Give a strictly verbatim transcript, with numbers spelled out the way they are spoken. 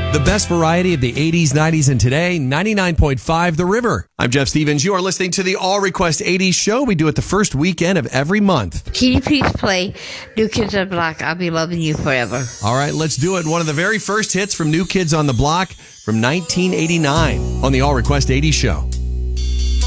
The best variety of the eighties, nineties, and today, ninety-nine point five The River. I'm Jeff Stevens. You are listening to the All Request eighties show. We do it the first weekend of every month. Can you please play New Kids on the Block, I'll Be Loving You Forever? All right, let's do it. One of the very first hits from New Kids on the Block from nineteen eighty-nine on the All Request eighties show.